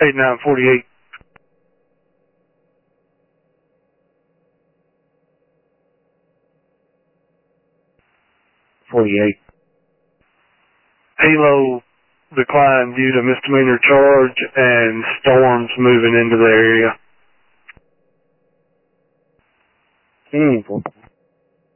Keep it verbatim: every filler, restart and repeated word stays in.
eight nine forty-eight. forty-eight. Halo declined due to misdemeanor charge and storms moving into the area. Meaningful.